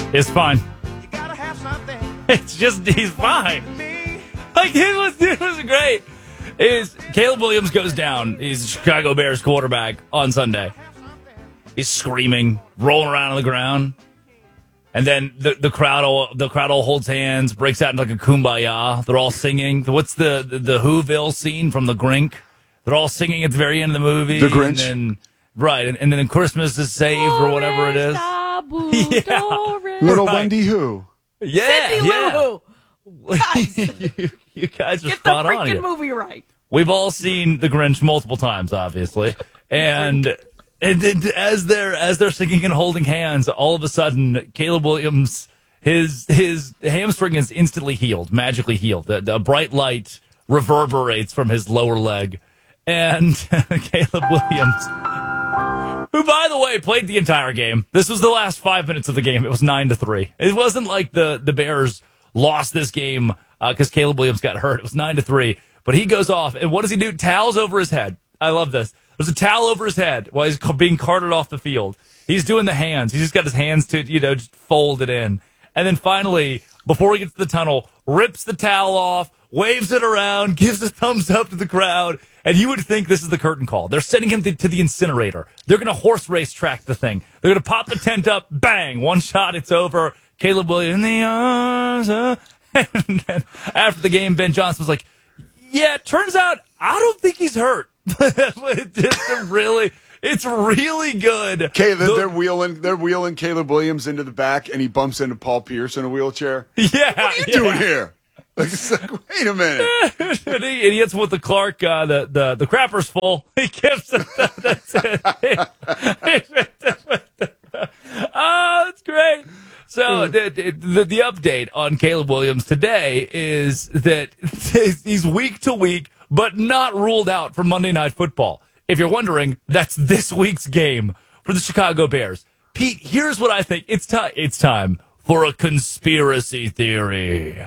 It's fine. It's just, he's fine. Like, it was great. Caleb Williams goes down. He's the Chicago Bears quarterback on Sunday. He's screaming, rolling around on the ground. And then the crowd all holds hands, breaks out into like a kumbaya. They're all singing. What's the Whoville scene from The Grinch? They're all singing at the very end of the movie. The Grinch. And then Christmas is saved or whatever it is. Yeah. Little Wendy Who. Yeah. Cindy Lou Who. You guys are Get spot the on freaking here. movie right. We've all seen The Grinch multiple times, obviously. And as they're singing and holding hands, all of a sudden, Caleb Williams, his hamstring is instantly healed, magically healed. The bright light reverberates from his lower leg. And Caleb Williams, who, by the way, played the entire game. This was the last 5 minutes of the game. It was 9-3. It wasn't like the Bears lost this game because Caleb Williams got hurt. It was 9-3. But he goes off, and what does he do? Towels over his head. I love this. There's a towel over his head while he's being carted off the field. He's doing the hands. He's just got his hands to, just fold it in. And then finally, before he gets to the tunnel, rips the towel off, waves it around, gives a thumbs up to the crowd. And you would think this is the curtain call. They're sending him to the incinerator. They're going to horse race track the thing. They're going to pop the tent up. Bang. One shot. It's over. Caleb Williams in the arms. And then after the game, Ben Johnson was like, yeah, it turns out I don't think he's hurt. It's really good. Okay, they're wheeling Caleb Williams into the back, and he bumps into Paul Pierce in a wheelchair. Yeah, what are you doing here? Like, wait a minute. And he hits with the Clark. The crapper's full. He gives it. That's it. Oh, that's great. So the update on Caleb Williams today is that he's week to week, but not ruled out for Monday Night Football. If you're wondering, that's this week's game for the Chicago Bears. Pete, here's what I think. It's time for a conspiracy theory.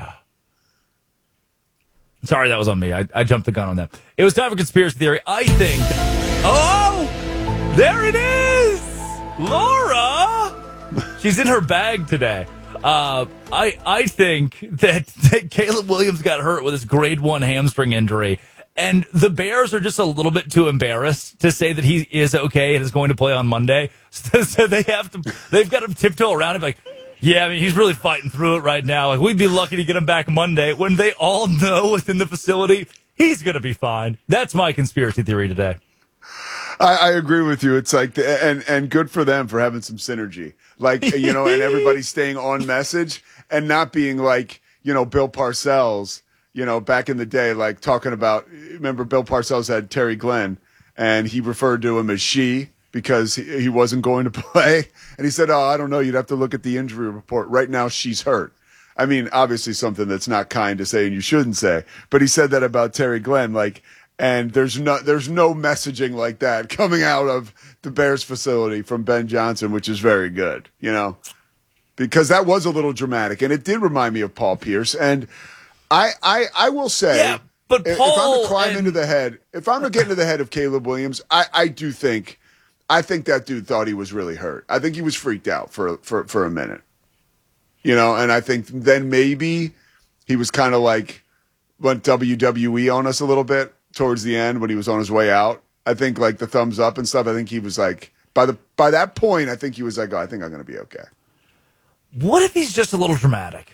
Sorry, that was on me. I jumped the gun on that. It was time for conspiracy theory. I think. Oh, there it is, Laura. She's in her bag today. I think that Caleb Williams got hurt with his grade 1 hamstring injury, and the Bears are just a little bit too embarrassed to say that he is okay and is going to play on Monday. So they've got to tiptoe around it like, yeah, I mean, he's really fighting through it right now. Like, we'd be lucky to get him back Monday when they all know within the facility he's going to be fine. That's my conspiracy theory today. I agree with you. It's like, and good for them for having some synergy. Like, and everybody staying on message and not being like, Bill Parcells, back in the day, like talking about, remember Bill Parcells had Terry Glenn and he referred to him as she because he wasn't going to play. And he said, I don't know. You'd have to look at the injury report. Right now, she's hurt. I mean, obviously something that's not kind to say and you shouldn't say. But he said that about Terry Glenn, like, and there's no messaging like that coming out of the Bears facility from Ben Johnson, which is very good, because that was a little dramatic. And it did remind me of Paul Pierce. And I will say, yeah, but if I'm going to climb into the head, if I'm going to get into the head of Caleb Williams, I think that dude thought he was really hurt. I think he was freaked out for a minute, and I think then maybe he was kind of like went WWE on us a little bit towards the end when he was on his way out. I think like the thumbs up and stuff. I think he was like by that point. I think he was like, I think I'm going to be okay. What if he's just a little dramatic?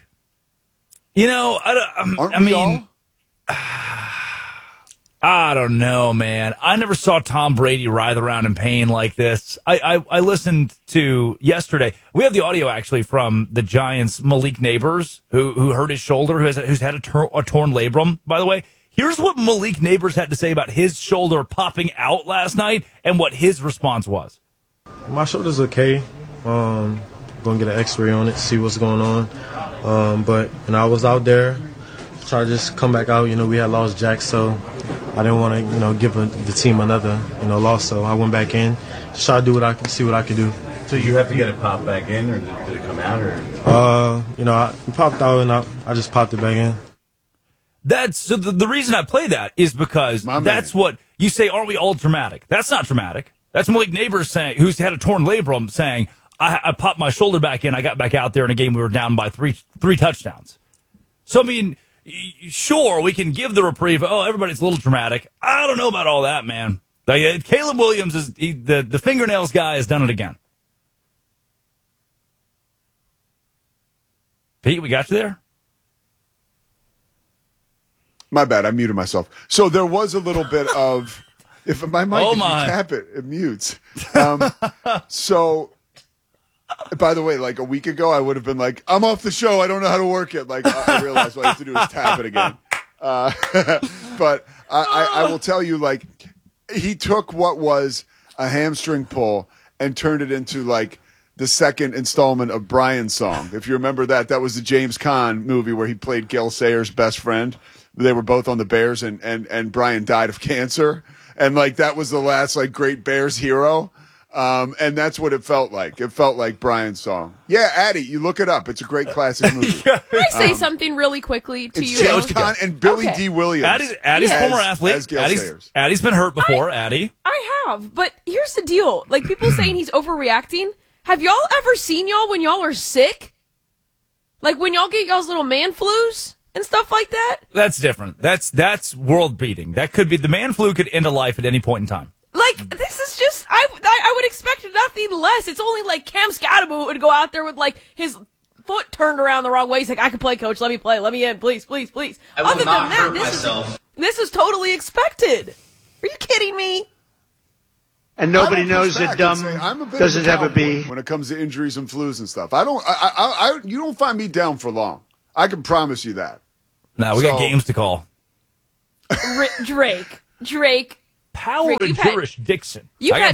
I don't know, man. I never saw Tom Brady writhe around in pain like this. I listened to yesterday. We have the audio actually from the Giants' Malik Neighbors, who hurt his shoulder, who's had a torn labrum, by the way. Here's what Malik Neighbors had to say about his shoulder popping out last night and what his response was. My shoulder's okay. Going to get an x-ray on it, see what's going on. But I was out there, try to just come back out. We had lost Jack, so I didn't want to, give the team another, loss. So I went back in, just try to do what I can, see what I can do. So you have to get it popped back in, or did it come out, or? It popped out, and I just popped it back in. That's so the reason I play that is because that's what you say. Aren't we all dramatic? That's not dramatic. That's Malik Neighbors saying, who's had a torn labrum, saying, I popped my shoulder back in. I got back out there in a game we were down by three touchdowns. So, I mean, sure, we can give the reprieve. Oh, everybody's a little dramatic. I don't know about all that, man. Like, Caleb Williams, the fingernails guy, has done it again. Pete, we got you there? My bad. I muted myself. So there was a little bit of, if my mic, if you tap it, it mutes. So, by the way, like a week ago, I would have been like, I'm off the show. I don't know how to work it. Like, I realized what I have to do is tap it again. But I will tell you, like, he took what was a hamstring pull and turned it into, like, the second installment of Brian's song. If you remember that was the James Caan movie where he played Gale Sayers' best friend. They were both on the Bears, and Brian died of cancer. And, like, that was the last, like, great Bears hero. And that's what it felt like. It felt like Brian's song. Yeah, Addie, you look it up. It's a great classic movie. Can I say something really quickly to It's you? James Caan and Billy D. Williams. Addie's a former As athlete. Gale Sayers. Addie's been hurt before, Addie. I have, but here's the deal. Like, people saying he's overreacting. Have y'all ever seen y'all when y'all are sick? Like, when y'all get y'all's little man flus and stuff like that? That's different. That's world beating. That could be, the man flu could end a life at any point in time. Like, this is just, I would expect nothing less. It's only like Cam Scadaboo would go out there with, like, his foot turned around the wrong way. He's like, I can play, coach. Let me play. Let me in. Please, please, please. I will not hurt myself. This is totally expected. Are you kidding me? And nobody knows that dumb doesn't have a B. When it comes to injuries and flus and stuff. You don't find me down for long. I can promise you that. Now we got games to call. Drake. Power Rick, and jurisdiction. You've had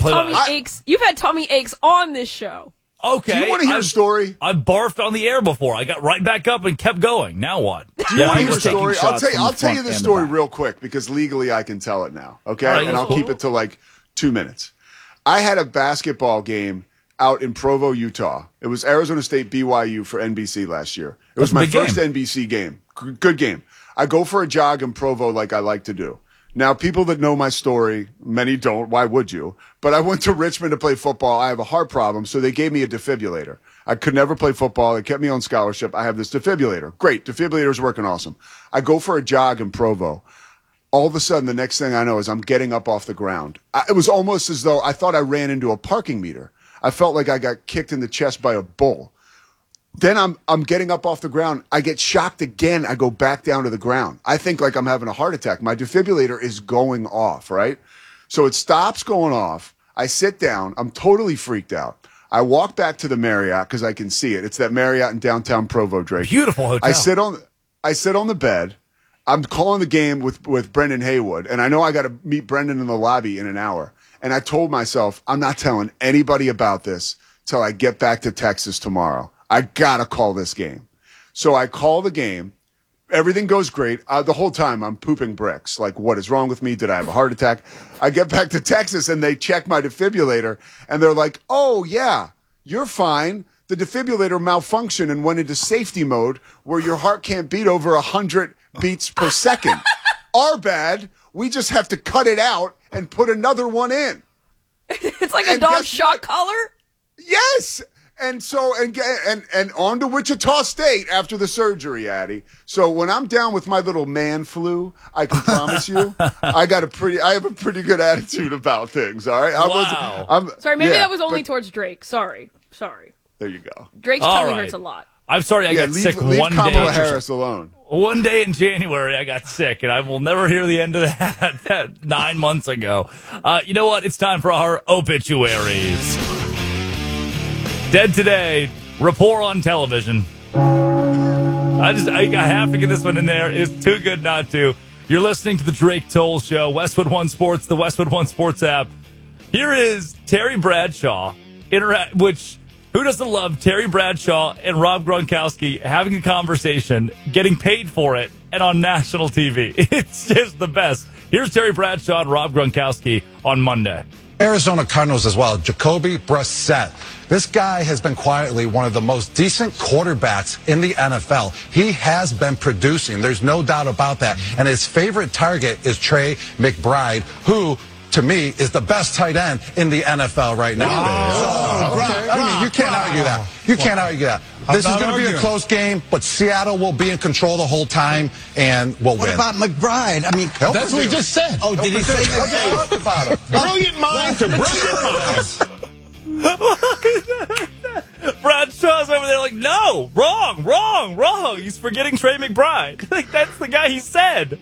Tommy Aches on this show. Okay. Do you want to hear a story? I barfed on the air before. I got right back up and kept going. Now what? Do you want to hear a story? I'll tell you this story real quick because legally I can tell it now. Okay? Right, and I'll keep it to like 2 minutes. I had a basketball game out in Provo, Utah. It was Arizona State BYU for NBC last year. It was my first NBC game. Good game. I go for a jog in Provo like I like to do. Now, people that know my story, many don't. Why would you? But I went to Richmond to play football. I have a heart problem, so they gave me a defibrillator. I could never play football. They kept me on scholarship. I have this defibrillator. Great. Defibrillator's working awesome. I go for a jog in Provo. All of a sudden, the next thing I know is I'm getting up off the ground. It was almost as though I thought I ran into a parking meter. I felt like I got kicked in the chest by a bull. Then I'm getting up off the ground. I get shocked again. I go back down to the ground. I think like I'm having a heart attack. My defibrillator is going off, right? So it stops going off. I sit down. I'm totally freaked out. I walk back to the Marriott because I can see it. It's that Marriott in downtown Provo, Drake. Beautiful hotel. I sit on the bed. I'm calling the game with Brendan Haywood, and I know I got to meet Brendan in the lobby in an hour. And I told myself, I'm not telling anybody about this till I get back to Texas tomorrow. I got to call this game. So I call the game. Everything goes great. The whole time I'm pooping bricks. Like, what is wrong with me? Did I have a heart attack? I get back to Texas, and they check my defibrillator, and they're like, oh, yeah, you're fine. The defibrillator malfunctioned and went into safety mode where your heart can't beat over 100 beats per second. Our bad. We just have to cut it out and put another one in. It's like a dog shock collar? Yes. And so, and on to Wichita State after the surgery, Addie. So when I'm down with my little man flu, I can promise you, I have a pretty good attitude about things. All right. Sorry, maybe that was only towards Drake. Sorry. There you go. Drake's tummy hurts a lot. I'm sorry I got sick leave one Kamala day. Harris alone. One day in January, I got sick, and I will never hear the end of that 9 months ago. You know what? It's time for our obituaries. Dead today, rapport on television. I have to get this one in there. It's too good not to. You're listening to the Drake Toll Show, Westwood One Sports, the Westwood One Sports app. Here is Terry Bradshaw, which... Who doesn't love Terry Bradshaw and Rob Gronkowski having a conversation, getting paid for it, and on national TV? It's just the best. Here's Terry Bradshaw and Rob Gronkowski on Monday. Arizona Cardinals as well, Jacoby Brissett. This guy has been quietly one of the most decent quarterbacks in the NFL. He has been producing. There's no doubt about that. And his favorite target is Trey McBride, who to me, is the best tight end in the NFL right now. You can't argue that. You can't argue that. This is going to be a close game, but Seattle will be in control the whole time and will win. What about McBride? I mean, that's what he just said. Oh, did he say that? Talk about him. Brilliant minds to brilliant minds. Bradshaw's over there like, no, wrong. He's forgetting Trey McBride. Like, that's the guy he said.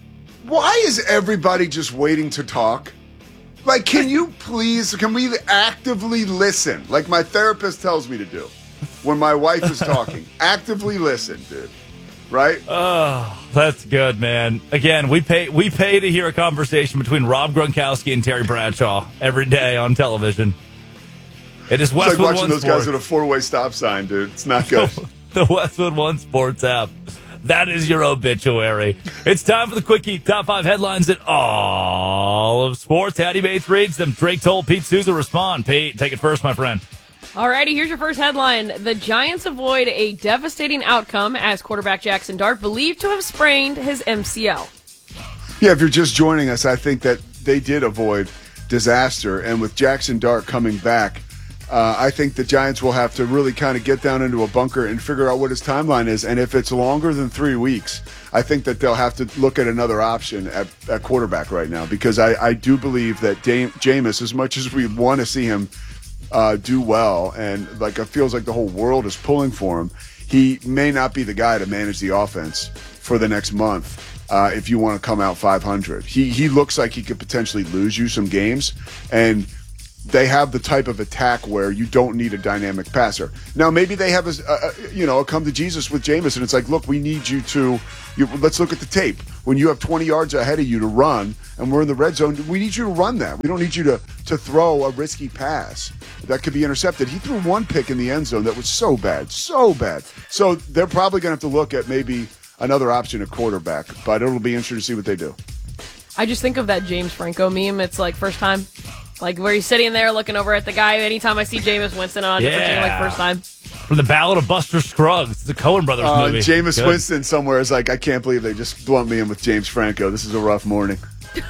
Why is everybody just waiting to talk? Like, can we actively listen? Like my therapist tells me to do when my wife is talking. Actively listen, dude. Right? Oh, that's good, man. Again, we pay to hear a conversation between Rob Gronkowski and Terry Bradshaw every day on television. It is Westwood It's like watching One those Sports. guys at a four-way stop sign, dude. It's not good. The Westwood One Sports app. That is your obituary. It's time for the Quickie. Top 5 headlines in all of sports. Hattie Bates reads them. Drake told Pete Souza respond. Pete, take it first, my friend. Alrighty, here's your first headline. The Giants avoid a devastating outcome as quarterback Jackson Dart believed to have sprained his MCL. Yeah, if you're just joining us, I think that they did avoid disaster. And with Jackson Dart coming back, I think the Giants will have to really kind of get down into a bunker and figure out what his timeline is. And if it's longer than 3 weeks, I think that they'll have to look at another option at quarterback right now, because I do believe that Jameis, as much as we want to see him do well, and like it feels like the whole world is pulling for him, he may not be the guy to manage the offense for the next month. If you want to come out 500, he looks like he could potentially lose you some games, and they have the type of attack where you don't need a dynamic passer. Now, maybe they have a come to Jesus with Jameis, and it's like, look, we need you to. Let's look at the tape. When you have 20 yards ahead of you to run, and we're in the red zone, we need you to run that. We don't need you to throw a risky pass that could be intercepted. He threw one pick in the end zone that was so bad. So they're probably going to have to look at maybe another option at quarterback, but it'll be interesting to see what they do. I just think of that James Franco meme. It's like first time. Like where he's sitting there looking over at the guy. Anytime I see Jameis Winston on a different team, like first time. From the Ballad of Buster Scruggs. It's the Coen Brothers movie. Jameis Winston somewhere is like, I can't believe they just lumped me in with James Franco. This is a rough morning.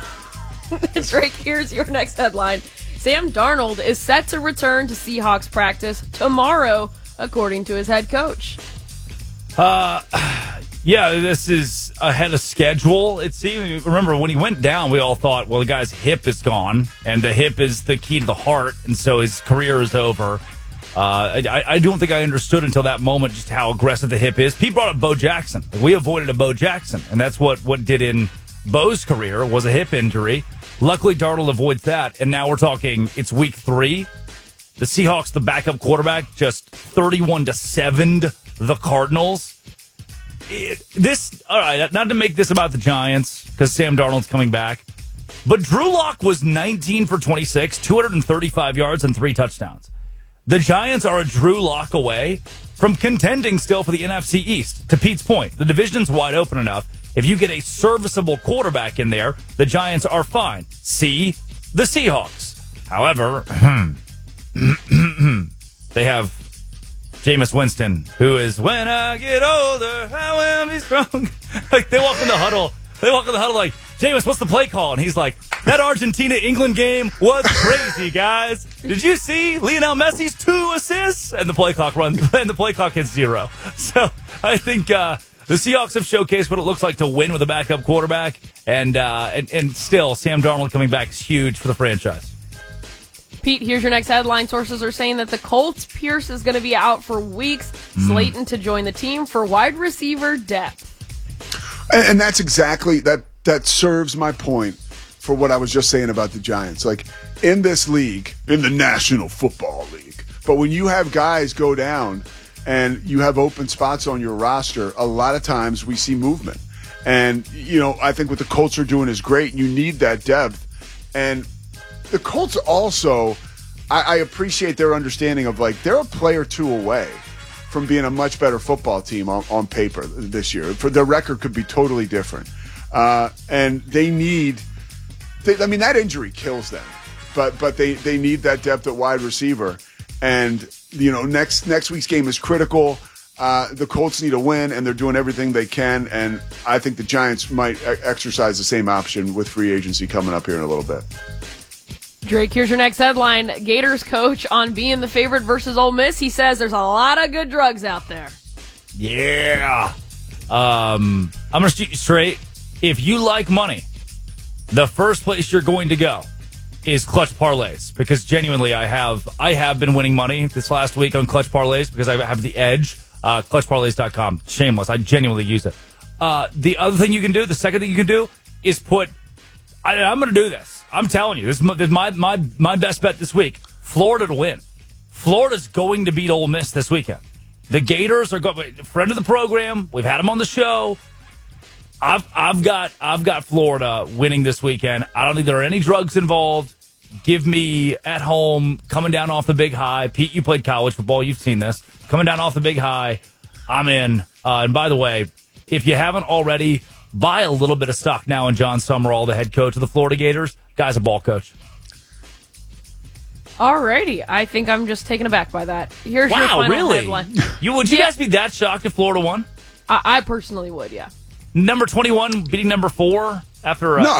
Drake, here's your next headline. Sam Darnold is set to return to Seahawks practice tomorrow, according to his head coach. Yeah, this is ahead of schedule. It seems. Remember, when he went down, we all thought, well, the guy's hip is gone, and the hip is the key to the heart, and so his career is over. I don't think I understood until that moment just how aggressive the hip is. Pete brought up Bo Jackson. We avoided a Bo Jackson, and that's what did in Bo's career was a hip injury. Luckily, Darnold avoids that, and now we're talking, it's week 3. The Seahawks, the backup quarterback, just 31-7 the Cardinals. All right, not to make this about the Giants, because Sam Darnold's coming back, but Drew Lock was 19 for 26, 235 yards and 3 touchdowns. The Giants are a Drew Lock away from contending still for the NFC East. To Pete's point, the division's wide open enough. If you get a serviceable quarterback in there, the Giants are fine. See the Seahawks. However, they have Jameis Winston, who is, when I get older, I will be strong. Like, they walk in the huddle like, Jameis, what's the play call? And he's like, that Argentina-England game was crazy, guys. Did you see Lionel Messi's 2 assists? And the play clock hits 0. So I think the Seahawks have showcased what it looks like to win with a backup quarterback. And still, Sam Darnold coming back is huge for the franchise. Pete, here's your next headline. Sources are saying that the Colts' Pierce is going to be out for weeks. Slayton to join the team for wide receiver depth. And that's exactly, that serves my point for what I was just saying about the Giants. Like, in this league, in the National Football League, but when you have guys go down and you have open spots on your roster, a lot of times we see movement. And, I think what the Colts are doing is great. You need that depth. And the Colts also, I appreciate their understanding of, like, they're a player 2 away from being a much better football team on paper this year. For their record could be totally different. And they need, that injury kills them, but they need that depth at wide receiver. And, next week's game is critical. The Colts need a win, and they're doing everything they can. And I think the Giants might exercise the same option with free agency coming up here in a little bit. Drake, here's your next headline. Gators coach on being the favorite versus Ole Miss. He says there's a lot of good drugs out there. Yeah. I'm going to shoot you straight. If you like money, the first place you're going to go is Clutch Parlays, because genuinely I have been winning money this last week on Clutch Parlays because I have the edge. ClutchParlays.com. Shameless. I genuinely use it. The other thing you can do, the second thing you can do is I'm going to do this. I'm telling you, this is my best bet this week. Florida to win. Florida's going to beat Ole Miss this weekend. The Gators are going. Friend of the program. We've had them on the show. I've got Florida winning this weekend. I don't think there are any drugs involved. Give me at home, coming down off the big high. Pete, you played college football. You've seen this. Coming down off the big high. I'm in. And by the way, if you haven't already, buy a little bit of stock now in John Summerall, the head coach of the Florida Gators. Guy's a ball coach. Alrighty. I think I'm just taken aback by that. Here's your final headline. Would you guys be that shocked if Florida won? I personally would, yeah. Number 21 beating number 4 after. No,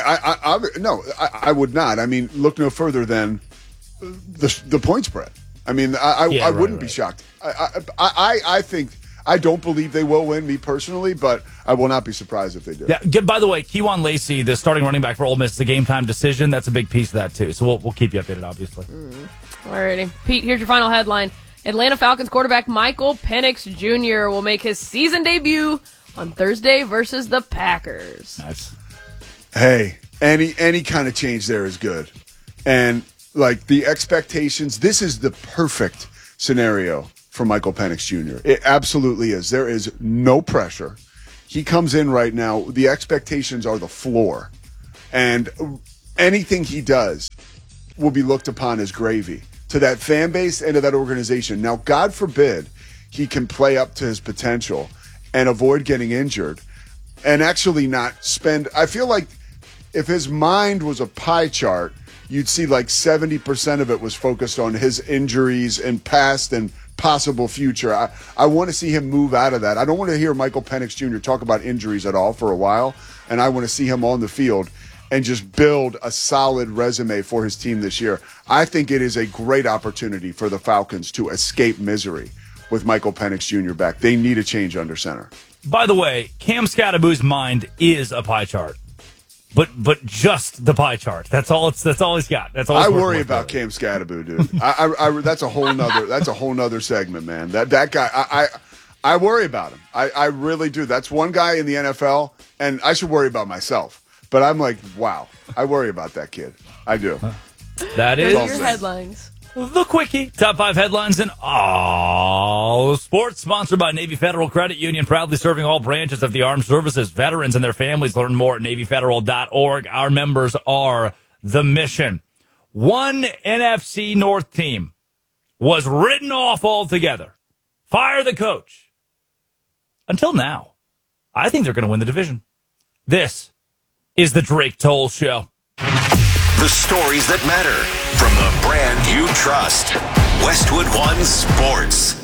I would not. I mean, look no further than the point spread. I mean, I wouldn't be shocked. I think. I don't believe they will win, me personally, but I will not be surprised if they do. Yeah. By the way, Kejuan Lacey, the starting running back for Ole Miss, is a game-time decision. That's a big piece of that, too. So we'll keep you updated, obviously. Alrighty. Pete, here's your final headline. Atlanta Falcons quarterback Michael Penix Jr. will make his season debut on Thursday versus the Packers. Nice. Hey, any kind of change there is good. And, like, the expectations, this is the perfect scenario for Michael Penix Jr. It absolutely is. There is no pressure. He comes in right now. The expectations are the floor. And anything he does will be looked upon as gravy to that fan base and to that organization. Now, God forbid he can play up to his potential and avoid getting injured and actually not spend. I feel like if his mind was a pie chart, you'd see like 70% of it was focused on his injuries and past and possible future. I want to see him move out of that. I don't want to hear Michael Penix Jr. talk about injuries at all for a while, and I want to see him on the field and just build a solid resume for his team this year. I think it is a great opportunity for the Falcons to escape misery with Michael Penix Jr. back. They need a change under center. By the way, Cam Scattaboo's mind is a pie chart. But just the pie chart. That's all he's got. That's all. I worry about Cam Scattaboo, dude. I that's a whole nother segment, man. That guy, I worry about him. I really do. That's one guy in the NFL, and I should worry about myself. But I'm like, wow, I worry about that kid. I do. That is your headlines. The Quickie. Top 5 headlines in all sports. Sponsored by Navy Federal Credit Union. Proudly serving all branches of the armed services. Veterans and their families. Learn more at NavyFederal.org. Our members are the mission. One NFC North team was written off altogether. Fire the coach. Until now, I think they're going to win the division. This is the Drake Toll Show. The stories that matter from the brand you trust. Westwood One Sports.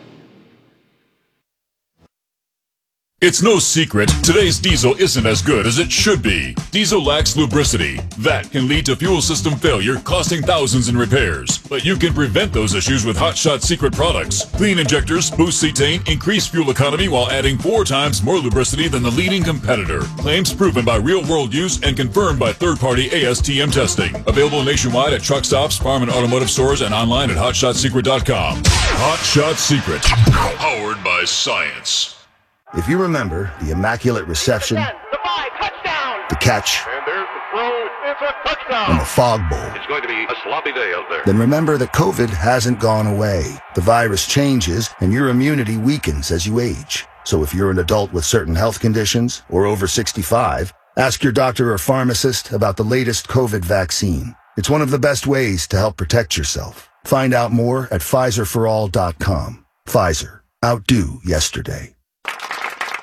It's no secret, today's diesel isn't as good as it should be. Diesel lacks lubricity. That can lead to fuel system failure, costing thousands in repairs. But you can prevent those issues with Hot Shot Secret products. Clean injectors, boost cetane, increase fuel economy while adding 4 times more lubricity than the leading competitor. Claims proven by real-world use and confirmed by third-party ASTM testing. Available nationwide at truck stops, farm and automotive stores, and online at hotshotsecret.com. Hot Shot Secret. Powered by science. If you remember the Immaculate Reception, the catch, and there's the throw, it's a touchdown, and the Fog Bowl, it's going to be a sloppy day out there. Then remember that COVID hasn't gone away. The virus changes, and your immunity weakens as you age. So if you're an adult with certain health conditions or over 65, ask your doctor or pharmacist about the latest COVID vaccine. It's one of the best ways to help protect yourself. Find out more at PfizerForAll.com. Pfizer. Outdo yesterday.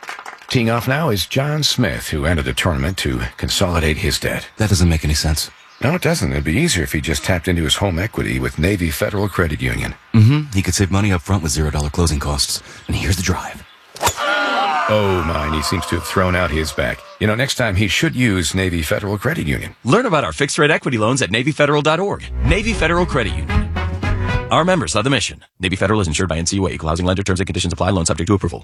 Teeing off now is John Smith, who entered the tournament to consolidate his debt. That doesn't make any sense. No, it doesn't. It'd be easier if he just tapped into his home equity with Navy Federal Credit Union. Mm-hmm. He could save money up front with $0 closing costs. And here's the drive. Oh, mine. He seems to have thrown out his back. You know, next time he should use Navy Federal Credit Union. Learn about our fixed-rate equity loans at NavyFederal.org. Navy Federal Credit Union. Our members love the mission. Navy Federal is insured by NCUA. Equal housing lender. Terms and conditions apply. Loan subject to approval.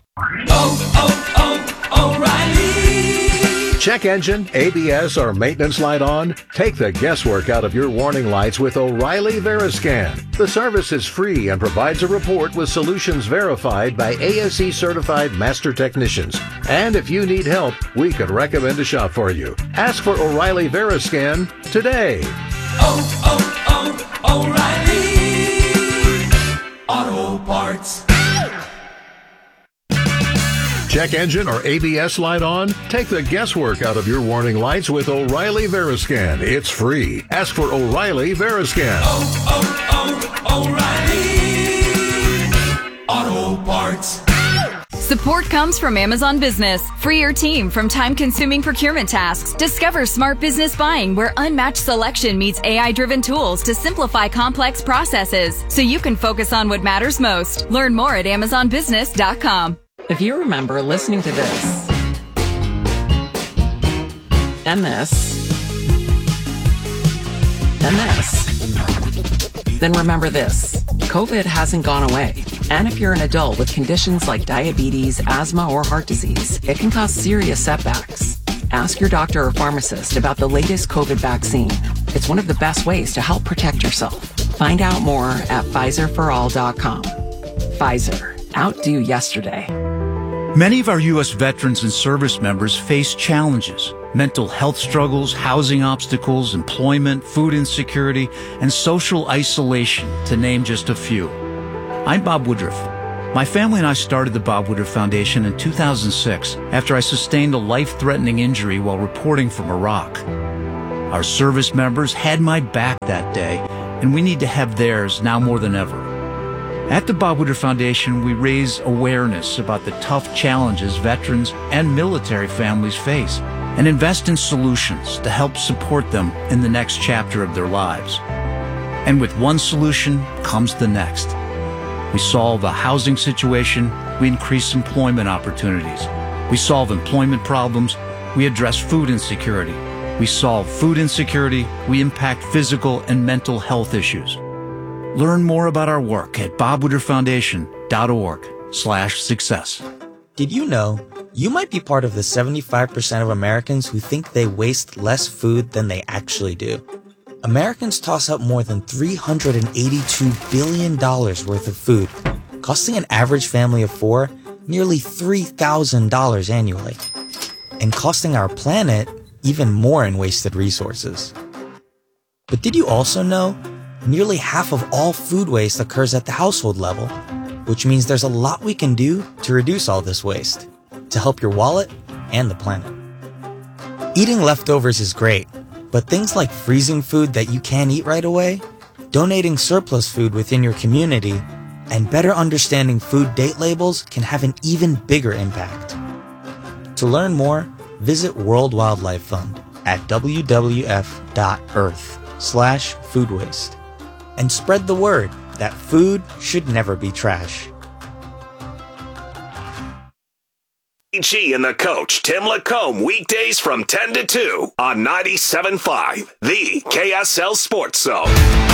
O'Reilly. Check engine, ABS, or maintenance light on? Take the guesswork out of your warning lights with O'Reilly Veriscan. The service is free and provides a report with solutions verified by ASE certified master technicians. And if you need help, we could recommend a shop for you. Ask for O'Reilly Veriscan today. O'Reilly Auto Parts. Check engine or ABS light on? Take the guesswork out of your warning lights with O'Reilly Veriscan. It's free. Ask for O'Reilly Veriscan. O'Reilly Auto Parts. Support comes from Amazon Business. Free your team from time-consuming procurement tasks. Discover smart business buying where unmatched selection meets AI-driven tools to simplify complex processes so you can focus on what matters most. Learn more at AmazonBusiness.com. If you remember listening to this, and this, and this, then remember this. COVID hasn't gone away. And if you're an adult with conditions like diabetes, asthma, or heart disease, it can cause serious setbacks. Ask your doctor or pharmacist about the latest COVID vaccine. It's one of the best ways to help protect yourself. Find out more at PfizerForAll.com. Pfizer. Outdo yesterday. Many of our U.S. veterans and service members face challenges: mental health struggles, housing obstacles, employment, food insecurity, and social isolation, to name just a few. I'm Bob Woodruff. My family and I started the Bob Woodruff Foundation in 2006 after I sustained a life-threatening injury while reporting from Iraq. Our service members had my back that day, and we need to have theirs now more than ever. At the Bob Woodruff Foundation, we raise awareness about the tough challenges veterans and military families face and invest in solutions to help support them in the next chapter of their lives. And with one solution comes the next. We solve a housing situation, we increase employment opportunities. We solve employment problems, we address food insecurity. We solve food insecurity, we impact physical and mental health issues. Learn more about our work at bobwoodrufffoundation.org/success. Did you know you might be part of the 75% of Americans who think they waste less food than they actually do? Americans toss out more than $382 billion worth of food, costing an average family of four nearly $3,000 annually, and costing our planet even more in wasted resources. But did you also know nearly half of all food waste occurs at the household level, which means there's a lot we can do to reduce all this waste, to help your wallet and the planet. Eating leftovers is great, but things like freezing food that you can't eat right away, donating surplus food within your community, and better understanding food date labels can have an even bigger impact. To learn more, visit World Wildlife Fund at wwf.earth/food waste. And spread the word that food should never be trash. G and the coach, Tim Lacombe, weekdays from 10 to 2 on 97.5, the KSL Sports Zone.